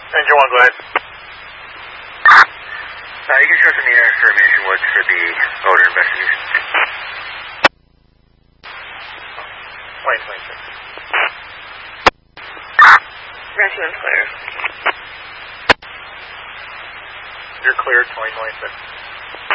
Engine 1, go ahead. You can trust me for Mansion Woods for the odor investigation. 2026. Mansion Woods clear. You're cleared 2026.